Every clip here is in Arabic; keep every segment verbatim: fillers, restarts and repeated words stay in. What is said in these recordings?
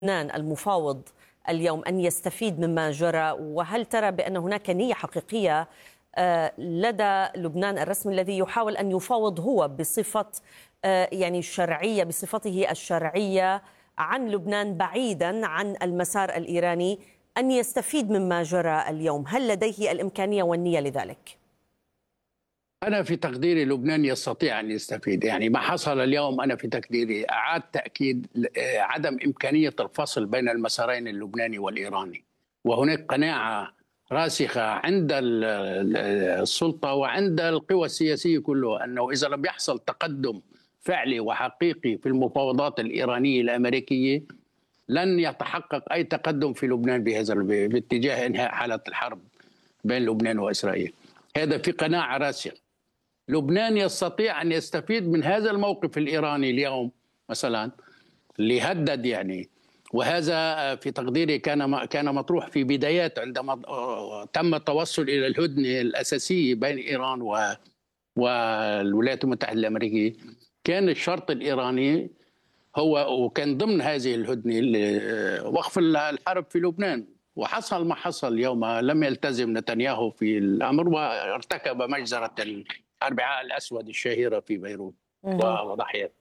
لبنان المفاوض اليوم أن يستفيد مما جرى؟ وهل ترى بأن هناك نية حقيقية لدى لبنان الرسمي الذي يحاول أن يفاوض هو بصفة يعني الشرعية بصفته الشرعية عن لبنان بعيدا عن المسار الإيراني أن يستفيد مما جرى اليوم؟ هل لديه الإمكانية والنية لذلك؟ أنا في تقديري لبنان يستطيع أن يستفيد. يعني ما حصل اليوم أنا في تقديري أعاد تأكيد عدم إمكانية الفصل بين المسارين اللبناني والإيراني، وهناك قناعة راسخة عند السلطة وعند القوى السياسية كلها أنه إذا لم يحصل تقدم فعلي وحقيقي في المفاوضات الإيرانية الأمريكية لن يتحقق أي تقدم في لبنان بهذا باتجاه إنهاء حالة الحرب بين لبنان وإسرائيل. هذا في قناعة راسخة. لبنان يستطيع أن يستفيد من هذا الموقف الإيراني اليوم مثلا اللي هدد، يعني وهذا في تقديري كان كان مطروح في بدايات عندما تم التوصل إلى الهدنة الأساسية بين إيران و والولايات المتحدة الأمريكية. كان الشرط الإيراني هو وكان ضمن هذه الهدنة وقف الحرب في لبنان، وحصل ما حصل يوم لم يلتزم نتنياهو في الأمر وارتكب مجزرة الأربعاء الأسود الشهيرة في بيروت وضحيت.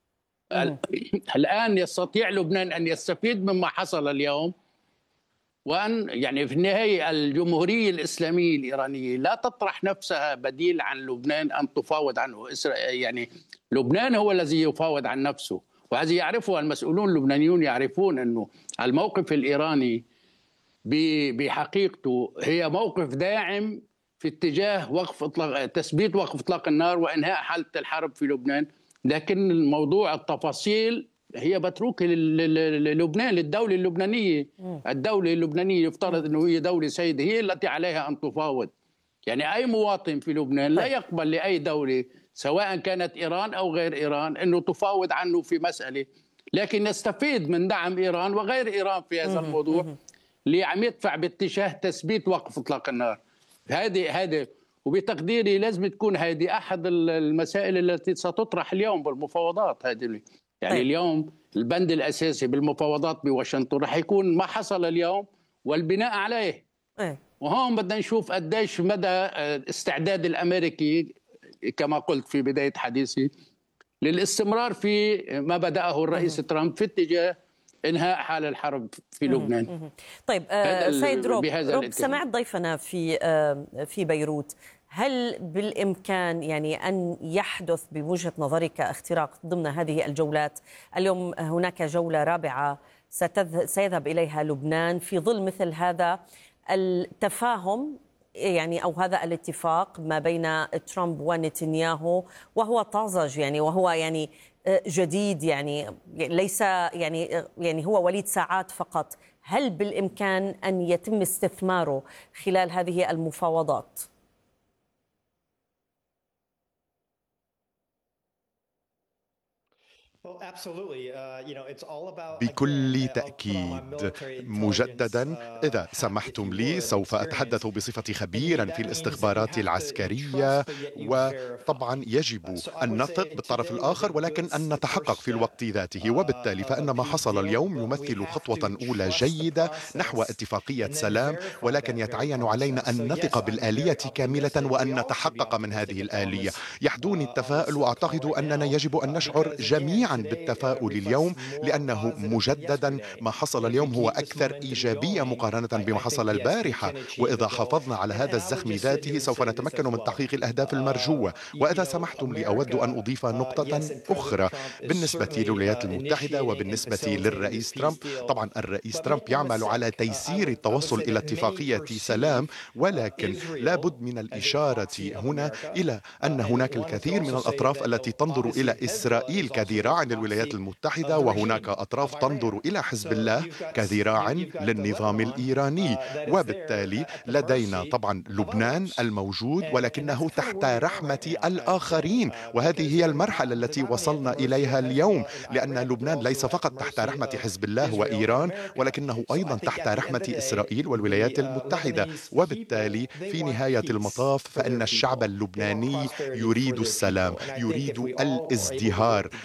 الآن يستطيع لبنان أن يستفيد مما حصل اليوم، وأن يعني في النهاية الجمهورية الإسلامية الإيرانية لا تطرح نفسها بديل عن لبنان أن تفاوض عنه. يعني لبنان هو الذي يفاوض عن نفسه، وهذا يعرفه المسؤولون اللبنانيون، يعرفون أنه الموقف الإيراني بحقيقته هي موقف داعم في اتجاه وقف اطلاق تثبيت وقف اطلاق النار وانهاء حاله الحرب في لبنان، لكن الموضوع التفاصيل هي متروكه للبنان، للدوله اللبنانيه. الدوله اللبنانيه يفترض انه هي دوله سيده، هي التي عليها ان تفاوض. يعني اي مواطن في لبنان لا يقبل لاي دوله سواء كانت ايران او غير ايران انه تفاوض عنه في مساله، لكن يستفيد من دعم ايران وغير ايران في هذا الموضوع اللي عم يدفع باتجاه تثبيت وقف اطلاق النار. هذه هذه وبتقديري لازم تكون هذه احد المسائل التي ستطرح اليوم بالمفاوضات. هذه يعني اليوم البند الاساسي بالمفاوضات بواشنطن رح يكون ما حصل اليوم والبناء عليه. وهون بدنا نشوف قديش مدى استعداد الامريكي كما قلت في بدايه حديثي للاستمرار في ما بدأه الرئيس ترامب في اتجاه إنهاء حال الحرب في لبنان. طيب آه سيد روب, روب سمعت ضيفنا في آه في بيروت، هل بالإمكان يعني أن يحدث بوجهة نظرك اختراق ضمن هذه الجولات؟ اليوم هناك جولة رابعة سيذهب إليها لبنان في ظل مثل هذا التفاهم يعني أو هذا الاتفاق ما بين ترامب ونتنياهو، وهو طازج يعني وهو يعني جديد، يعني ليس يعني يعني هو وليد ساعات فقط. هل بالإمكان أن يتم استثماره خلال هذه المفاوضات؟ بكل تأكيد. مجددا إذا سمحتم لي سوف أتحدث بصفتي خبيرا في الاستخبارات العسكرية، وطبعا يجب أن نثق بالطرف الآخر ولكن أن نتحقق في الوقت ذاته، وبالتالي فإن ما حصل اليوم يمثل خطوة أولى جيدة نحو اتفاقية سلام، ولكن يتعين علينا أن نثق بالآلية كاملة وأن نتحقق من هذه الآلية. يحدوني التفاؤل وأعتقد أننا يجب أن نشعر جميعا بالتفاؤل اليوم، لأنه مجددا ما حصل اليوم هو أكثر إيجابية مقارنة بما حصل البارحة، وإذا حافظنا على هذا الزخم ذاته سوف نتمكن من تحقيق الأهداف المرجوة. وإذا سمحتم لي أود أن أضيف نقطة أخرى بالنسبة للولايات المتحدة وبالنسبة للرئيس ترامب. طبعا الرئيس ترامب يعمل على تيسير التوصل إلى اتفاقية سلام، ولكن لابد من الإشارة هنا إلى أن هناك الكثير من الأطراف التي تنظر إلى إسرائيل كذراع للولايات المتحدة، وهناك أطراف تنظر إلى حزب الله كذراع للنظام الإيراني، وبالتالي لدينا طبعا لبنان الموجود ولكنه تحت رحمة الآخرين، وهذه هي المرحلة التي وصلنا إليها اليوم، لأن لبنان ليس فقط تحت رحمة حزب الله وإيران ولكنه أيضا تحت رحمة إسرائيل والولايات المتحدة. وبالتالي في نهاية المطاف فإن الشعب اللبناني يريد السلام، يريد الازدهار، له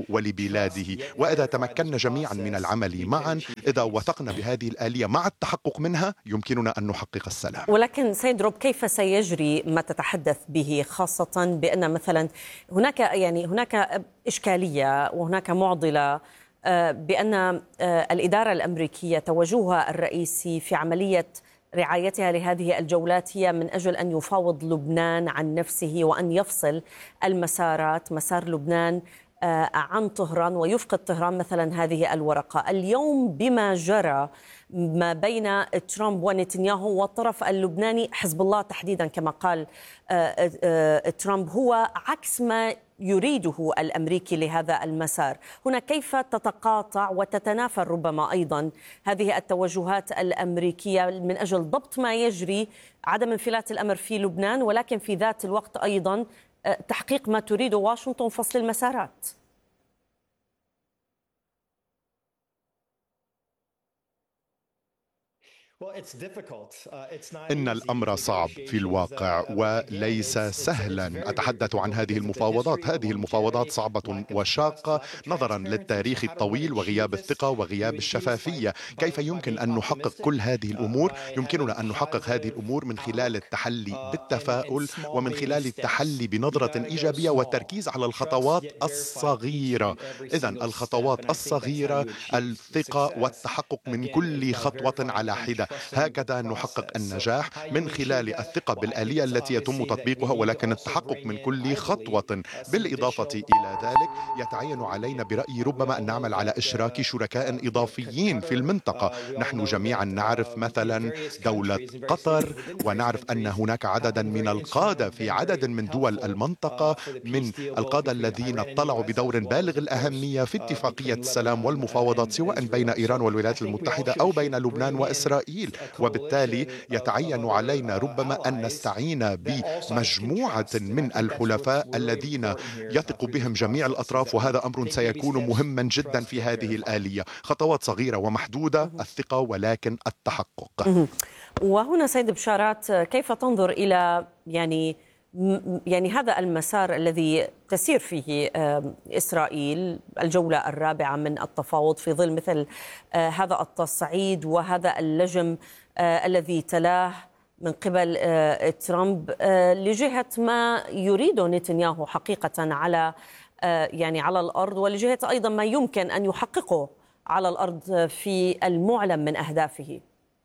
ولبلاده. وإذا تمكنا جميعا من العمل معا، إذا وثقنا بهذه الآلية مع التحقق منها، يمكننا أن نحقق السلام. ولكن سيد روب، كيف سيجري ما تتحدث به، خاصة بأن مثلا هناك يعني هناك إشكالية وهناك معضلة بأن الإدارة الأمريكية توجهها الرئيسي في عملية رعايتها لهذه الجولات هي من أجل أن يفاوض لبنان عن نفسه وأن يفصل المسارات، مسار لبنان عن طهران، ويفقد طهران مثلا هذه الورقة. اليوم بما جرى ما بين ترامب ونتنياهو والطرف اللبناني، حزب الله تحديدا كما قال ترامب، هو عكس ما يريده الأمريكي لهذا المسار. هنا كيف تتقاطع وتتنافر ربما أيضا هذه التوجهات الأمريكية من أجل ضبط ما يجري، عدم انفلات الأمر في لبنان، ولكن في ذات الوقت أيضا تحقيق ما تريده واشنطن، فصل المسارات؟ إن الأمر صعب في الواقع وليس سهلا. أتحدث عن هذه المفاوضات. هذه المفاوضات صعبة وشاقة نظرا للتاريخ الطويل وغياب الثقة وغياب الشفافية. كيف يمكن أن نحقق كل هذه الأمور؟ يمكننا أن نحقق هذه الأمور من خلال التحلي بالتفاؤل ومن خلال التحلي بنظرة إيجابية والتركيز على الخطوات الصغيرة. إذن الخطوات الصغيرة، الثقة والتحقق من كل خطوة على حدة. هكذا نحقق النجاح من خلال الثقة بالآلية التي يتم تطبيقها، ولكن التحقق من كل خطوة. بالإضافة إلى ذلك يتعين علينا برأيي ربما أن نعمل على إشراك شركاء إضافيين في المنطقة. نحن جميعا نعرف مثلا دولة قطر، ونعرف أن هناك عددا من القادة في عدد من دول المنطقة، من القادة الذين اطلعوا بدور بالغ الأهمية في اتفاقية السلام والمفاوضات، سواء بين إيران والولايات المتحدة أو بين لبنان وإسرائيل. وبالتالي يتعين علينا ربما أن نستعين بمجموعة من الحلفاء الذين يثق بهم جميع الأطراف، وهذا أمر سيكون مهما جدا في هذه الآلية. خطوات صغيرة ومحدودة، الثقة ولكن التحقق. وهنا سيد بشارات، كيف تنظر إلى يعني يعني هذا المسار الذي تسير فيه إسرائيل، الجولة الرابعة من التفاوض في ظل مثل هذا التصعيد وهذا اللجم الذي تلاه من قبل ترامب لجهة ما يريده نتنياهو حقيقة على يعني على الأرض، ولجهة أيضا ما يمكن أن يحققه على الأرض في المعلن من أهدافه؟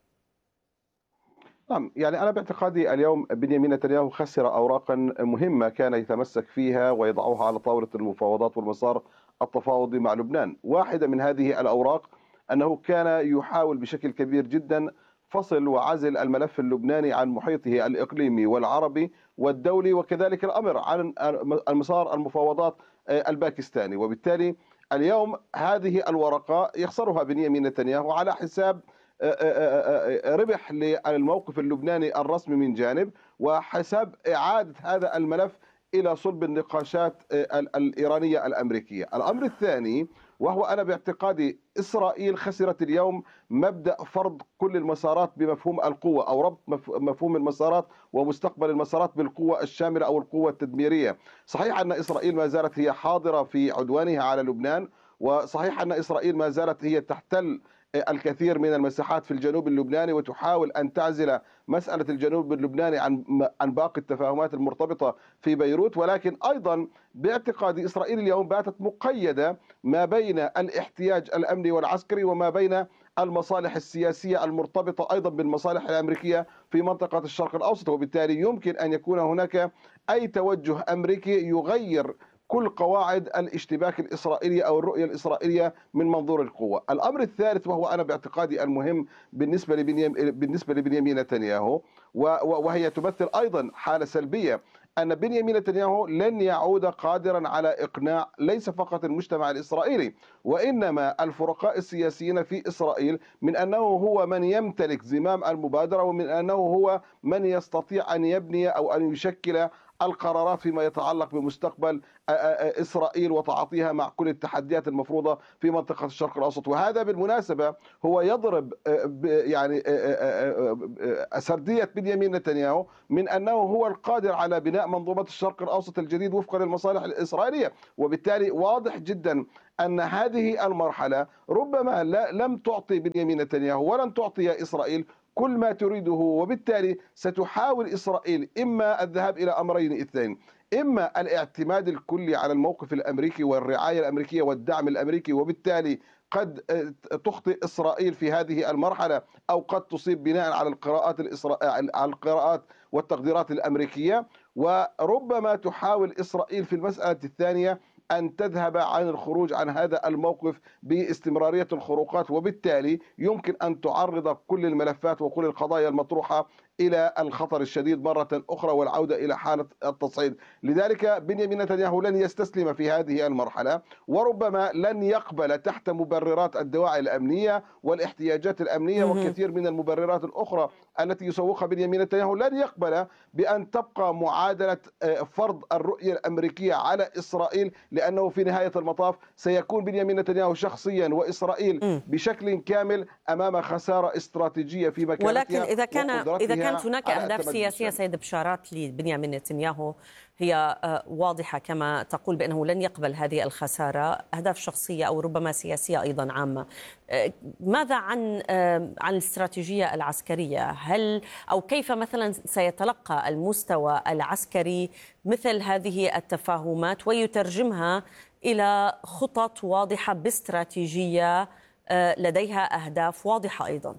نعم، يعني أنا باعتقادي اليوم بنيامين نتنياهو خسر أوراقا مهمة كان يتمسك فيها ويضعها على طاولة المفاوضات والمسار التفاوضي مع لبنان. واحدة من هذه الأوراق أنه كان يحاول بشكل كبير جدا فصل وعزل الملف اللبناني عن محيطه الإقليمي والعربي والدولي، وكذلك الأمر عن المسار المفاوضات الباكستاني. وبالتالي اليوم هذه الورقة يخسرها بنيامين نتنياهو على حساب ربح للموقف اللبناني الرسمي من جانب، وحساب إعادة هذا الملف إلى صلب النقاشات الإيرانية الأمريكية. الأمر الثاني وهو أنا باعتقادي إسرائيل خسرت اليوم مبدأ فرض كل المسارات بمفهوم القوة، أو ربط مفهوم المسارات ومستقبل المسارات بالقوة الشاملة أو القوة التدميرية. صحيح أن إسرائيل ما زالت هي حاضرة في عدوانها على لبنان، وصحيح أن إسرائيل ما زالت هي تحتل الكثير من المساحات في الجنوب اللبناني وتحاول أن تعزل مسألة الجنوب اللبناني عن عن باقي التفاهمات المرتبطة في بيروت، ولكن أيضا باعتقاد إسرائيل اليوم باتت مقيدة ما بين الاحتياج الأمني والعسكري وما بين المصالح السياسية المرتبطة أيضا بالمصالح الأمريكية في منطقة الشرق الأوسط. وبالتالي يمكن أن يكون هناك أي توجه أمريكي يغير كل قواعد الاشتباك الإسرائيلي أو الرؤية الإسرائيلية من منظور القوة. الأمر الثالث وهو أنا باعتقادي المهم بالنسبة لبنيامين بالنسبة لبنيامين نتنياهو، وهي تمثل أيضا حالة سلبية، أن بنيامين نتنياهو لن يعود قادرا على إقناع ليس فقط المجتمع الإسرائيلي وإنما الفرقاء السياسيين في إسرائيل من أنه هو من يمتلك زمام المبادرة، ومن أنه هو من يستطيع أن يبني أو أن يشكل القرارات فيما يتعلق بمستقبل إسرائيل وتعاطيها مع كل التحديات المفروضة في منطقة الشرق الأوسط. وهذا بالمناسبة هو يضرب يعني سردية بنيامين نتنياهو من أنه هو القادر على بناء منظومة الشرق الأوسط الجديد وفقا للمصالح الإسرائيلية. وبالتالي واضح جدا أن هذه المرحلة ربما لم تعطي بنيامين نتنياهو ولن تعطي إسرائيل كل ما تريده، وبالتالي ستحاول إسرائيل إما الذهاب إلى أمرين اثنين: إما الاعتماد الكلي على الموقف الأمريكي والرعاية الأمريكية والدعم الأمريكي، وبالتالي قد تخطئ إسرائيل في هذه المرحلة، أو قد تصيب بناء على القراءات الإسرا... على القراءات والتقديرات الأمريكية. وربما تحاول إسرائيل في المسألة الثانية أن تذهب عن الخروج عن هذا الموقف باستمرارية الخروقات، وبالتالي يمكن أن تعرض كل الملفات وكل القضايا المطروحة إلى الخطر الشديد مرة أخرى والعودة إلى حالة التصعيد. لذلك بنيامين نتنياهو لن يستسلم في هذه المرحلة، وربما لن يقبل تحت مبررات الدواعي الأمنية والاحتياجات الأمنية وكثير من المبررات الأخرى التي يسوقها بنيامين نتنياهو، لن يقبل بأن تبقى معادلة فرض الرؤية الأمريكية على إسرائيل، لأنه في نهاية المطاف سيكون بنيامين نتنياهو شخصيا وإسرائيل بشكل كامل أمام خسارة استراتيجية في مكانتها. ولكن إذا كان إذا كانت هناك أهداف سياسية سيد بشارات لبنيامين نتنياهو هي واضحة كما تقول بأنه لن يقبل هذه الخسارة، أهداف شخصية أو ربما سياسية أيضا عامة. ماذا عن عن الاستراتيجية العسكرية؟ هل أو كيف مثلا سيتلقى المستوى العسكري مثل هذه التفاهمات ويترجمها إلى خطط واضحة باستراتيجية لديها أهداف واضحة أيضا؟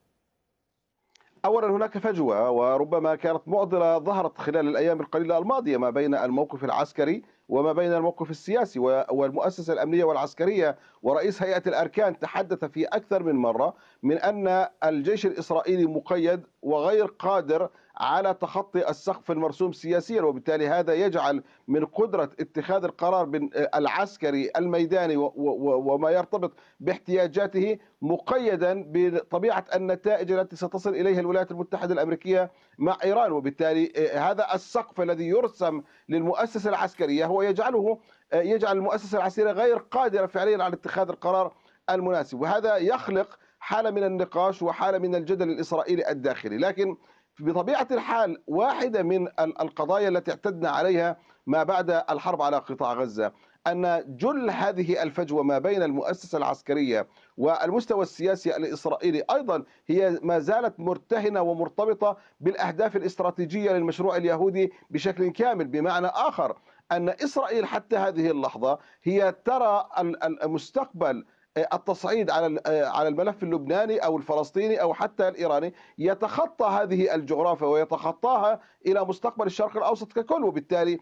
أولا هناك فجوة وربما كانت معضلة ظهرت خلال الأيام القليلة الماضية ما بين الموقف العسكري وما بين الموقف السياسي والمؤسسة الأمنية والعسكرية. ورئيس هيئة الأركان تحدث في أكثر من مرة من أن الجيش الإسرائيلي مقيد وغير قادر على تخطي السقف المرسوم سياسيا، وبالتالي هذا يجعل من قدرة اتخاذ القرار العسكري الميداني وما يرتبط باحتياجاته مقيدا بطبيعة النتائج التي ستصل إليها الولايات المتحدة الأمريكية مع إيران. وبالتالي هذا السقف الذي يرسم للمؤسسة العسكرية هو يجعله يجعل المؤسسة العسكرية غير قادرة فعليا على اتخاذ القرار المناسب، وهذا يخلق حالة من النقاش وحالة من الجدل الإسرائيلي الداخلي. لكن بطبيعة الحال واحدة من القضايا التي اعتدنا عليها ما بعد الحرب على قطاع غزة أن جل هذه الفجوة ما بين المؤسسة العسكرية والمستوى السياسي الإسرائيلي أيضا هي ما زالت مرتهنة ومرتبطة بالأهداف الاستراتيجية للمشروع اليهودي بشكل كامل. بمعنى آخر أن إسرائيل حتى هذه اللحظة هي ترى المستقبل التصعيد على على الملف اللبناني أو الفلسطيني أو حتى الإيراني يتخطى هذه الجغرافيا ويتخطاها إلى مستقبل الشرق الأوسط ككل. وبالتالي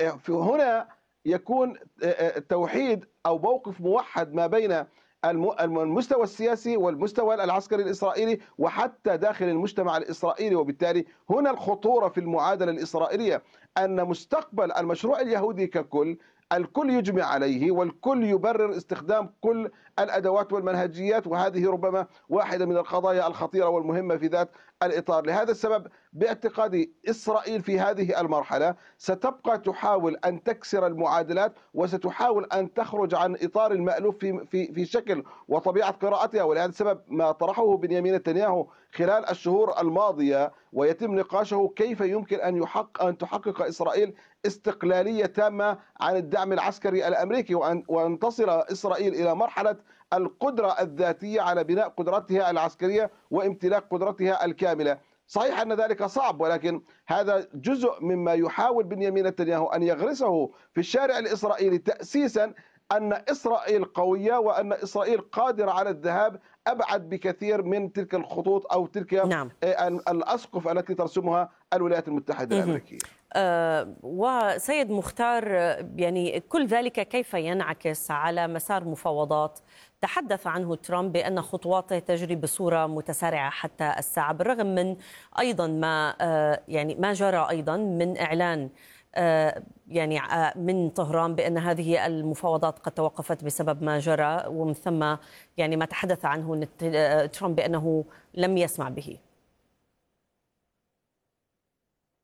هنا يكون توحيد أو موقف موحد ما بين المستوى السياسي والمستوى العسكري الإسرائيلي وحتى داخل المجتمع الإسرائيلي. وبالتالي هنا الخطورة في المعادلة الإسرائيلية أن مستقبل المشروع اليهودي ككل الكل يجمع عليه والكل يبرر استخدام كل الأدوات والمنهجيات، وهذه ربما واحدة من القضايا الخطيرة والمهمة في ذات الإطار. لهذا السبب باعتقادي إسرائيل في هذه المرحلة ستبقى تحاول أن تكسر المعادلات وستحاول أن تخرج عن إطار المألوف في في في شكل وطبيعة قراءتها. ولهذا السبب ما طرحه بنيامين نتنياهو خلال الشهور الماضية ويتم نقاشه كيف يمكن أن يحقق أن تحقق إسرائيل استقلالية تامة عن الدعم العسكري الأمريكي، وأن وأن تصل إسرائيل إلى مرحلة القدرة الذاتية على بناء قدرتها العسكرية وامتلاك قدرتها الكاملة. صحيح أن ذلك صعب، ولكن هذا جزء مما يحاول بنيامين نتنياهو أن يغرسه في الشارع الإسرائيلي تأسيسا أن إسرائيل قوية وأن إسرائيل قادرة على الذهاب أبعد بكثير من تلك الخطوط أو تلك نعم. الأسقف التي ترسمها الولايات المتحدة الأمريكية. أه وسيد مختار، يعني كل ذلك كيف ينعكس على مسار مفاوضات تحدث عنه ترامب بأن خطواته تجري بصورة متسارعة حتى الساعة، بالرغم من أيضا ما أه يعني ما جرى أيضا من إعلان أه يعني من طهران بأن هذه المفاوضات قد توقفت بسبب ما جرى، ومن ثم يعني ما تحدث عنه ترامب بأنه لم يسمع به.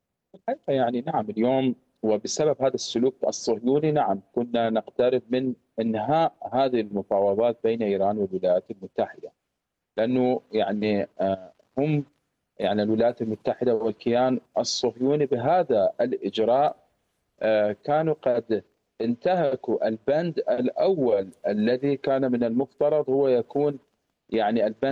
يعني نعم اليوم وبسبب هذا السلوك الصهيوني نعم كنا نقترب من انهاء هذه المفاوضات بين ايران والولايات المتحده، لانه يعني هم يعني الولايات المتحده والكيان الصهيوني بهذا الاجراء كانوا قد انتهكوا البند الاول الذي كان من المفترض هو يكون يعني البند